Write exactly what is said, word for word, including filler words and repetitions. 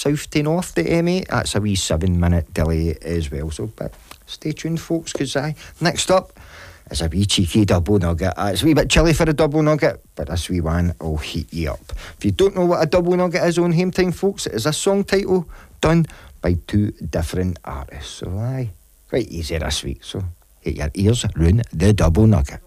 south to north the M eight. That's a wee seven minute delay as well. So, but stay tuned, folks, because I next up is a wee cheeky double nugget. Uh, it's a wee bit chilly for a double nugget, but this wee one will heat you up. If you don't know what a double nugget is on Hame Time, folks, it is a song title done by two different artists. So, aye, quite easy this week. So, hit your ears round the double nugget.